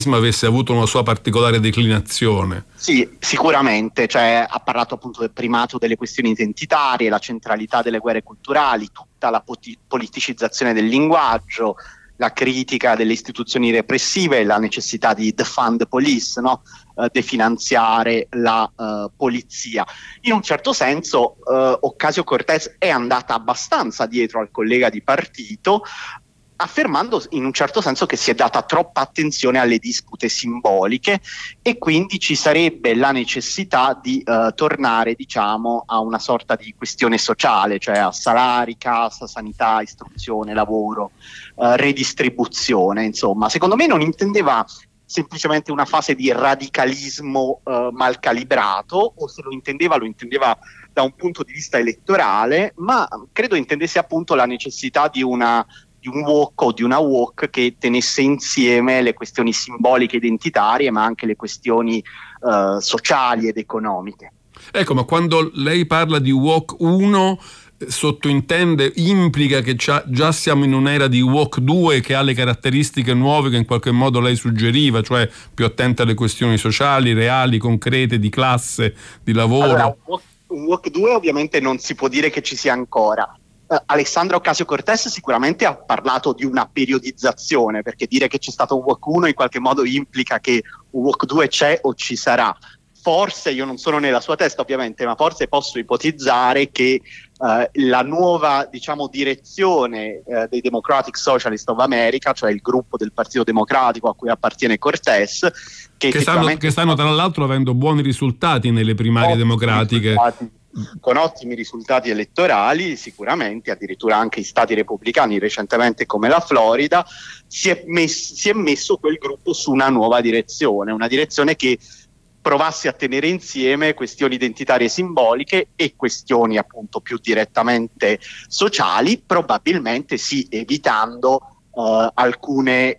avesse avuto una sua particolare declinazione. Sì, sicuramente, cioè, ha parlato appunto del primato delle questioni identitarie, la centralità delle guerre culturali, tutta la politicizzazione del linguaggio, la critica delle istituzioni repressive, la necessità di defund the police, no? Definanziare la polizia. In un certo senso Ocasio-Cortez è andata abbastanza dietro al collega di partito, affermando in un certo senso che si è data troppa attenzione alle dispute simboliche e quindi ci sarebbe la necessità di tornare, diciamo, a una sorta di questione sociale, cioè a salari, casa, sanità, istruzione, lavoro, redistribuzione, insomma. Secondo me non intendeva semplicemente una fase di radicalismo mal calibrato, o se lo intendeva da un punto di vista elettorale, ma credo intendesse appunto la necessità di un walk o di una walk che tenesse insieme le questioni simboliche identitarie, ma anche le questioni sociali ed economiche. Ecco, ma quando lei parla di walk 1, sottointende, implica che già siamo in un'era di walk 2 che ha le caratteristiche nuove che in qualche modo lei suggeriva, cioè più attenta alle questioni sociali, reali, concrete, di classe, di lavoro? Allora, un walk 2 ovviamente non si può dire che ci sia ancora. Alessandra Ocasio-Cortez sicuramente ha parlato di una periodizzazione, perché dire che c'è stato un walk 1 in qualche modo implica che un walk 2 c'è o ci sarà. Forse, io non sono nella sua testa ovviamente, ma forse posso ipotizzare che la nuova, diciamo, direzione dei Democratic Socialists of America, cioè il gruppo del Partito Democratico a cui appartiene Cortez, che stanno tra l'altro avendo buoni risultati nelle primarie democratiche. Con ottimi risultati elettorali, sicuramente, addirittura anche in stati repubblicani recentemente come la Florida, si è messo quel gruppo su una nuova direzione, una direzione che provasse a tenere insieme questioni identitarie simboliche e questioni appunto più direttamente sociali, probabilmente sì, evitando alcune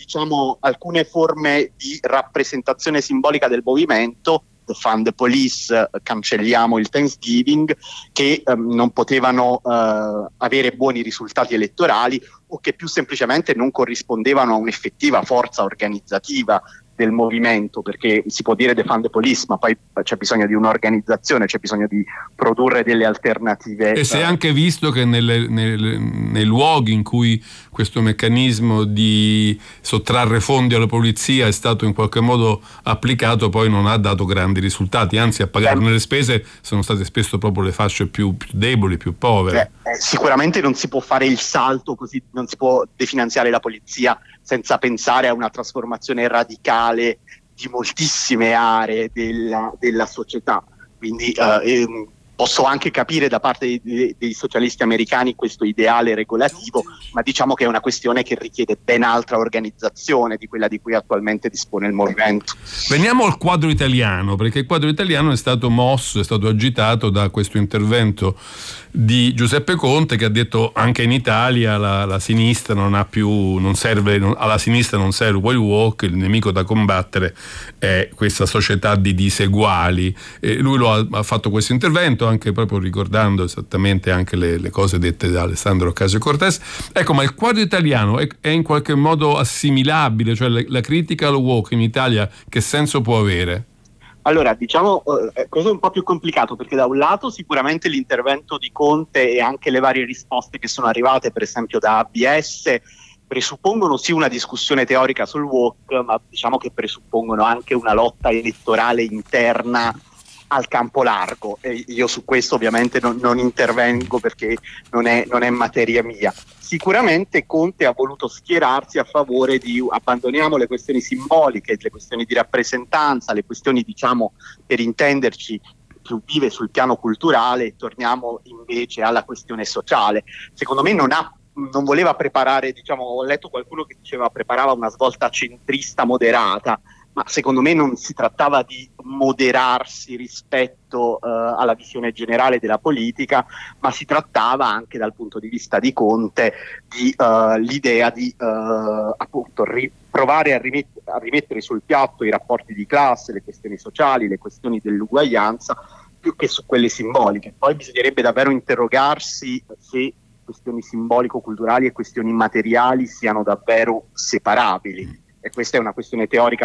forme di rappresentazione simbolica del movimento, defund the police, cancelliamo il Thanksgiving, che non potevano avere buoni risultati elettorali o che più semplicemente non corrispondevano a un'effettiva forza organizzativa del movimento, perché si può dire defund the police, ma poi c'è bisogno di un'organizzazione, c'è bisogno di produrre delle alternative. E si è anche visto che nei luoghi in cui questo meccanismo di sottrarre fondi alla polizia è stato in qualche modo applicato, poi non ha dato grandi risultati, anzi a pagarne le spese sono state spesso proprio le fasce più deboli, più povere. Sicuramente non si può fare il salto così, non si può definanziare la polizia senza pensare a una trasformazione radicale di moltissime aree della società. Quindi posso anche capire da parte dei socialisti americani questo ideale regolativo, ma diciamo che è una questione che richiede ben altra organizzazione di quella di cui attualmente dispone il movimento. Veniamo al quadro italiano, perché il quadro italiano è stato mosso, è stato agitato da questo intervento di Giuseppe Conte, che ha detto anche in Italia la sinistra alla sinistra non serve il walk, il nemico da combattere è questa società di diseguali. Lui ha fatto questo intervento anche proprio ricordando esattamente anche le cose dette da Alessandro Ocasio-Cortez. Ecco, ma il quadro italiano è in qualche modo assimilabile, cioè la critica al walk in Italia che senso può avere? Allora, diciamo, cosa un po' più complicato, perché da un lato sicuramente l'intervento di Conte e anche le varie risposte che sono arrivate, per esempio da ABS, presuppongono sì una discussione teorica sul walk, ma diciamo che presuppongono anche una lotta elettorale interna al campo largo, e io su questo ovviamente non intervengo perché non è materia mia. Sicuramente Conte ha voluto schierarsi a favore di abbandoniamo le questioni simboliche, le questioni di rappresentanza, le questioni, diciamo, per intenderci, più vive sul piano culturale, e torniamo invece alla questione sociale. Secondo me non voleva preparare, diciamo, ho letto qualcuno che diceva preparava una svolta centrista moderata, ma secondo me non si trattava di moderarsi rispetto alla visione generale della politica, ma si trattava anche dal punto di vista di Conte di l'idea di appunto provare a rimettere sul piatto i rapporti di classe, le questioni sociali, le questioni dell'uguaglianza, più che su quelle simboliche. Poi bisognerebbe davvero interrogarsi se questioni simbolico-culturali e questioni materiali siano davvero separabili. e questa è una questione teorica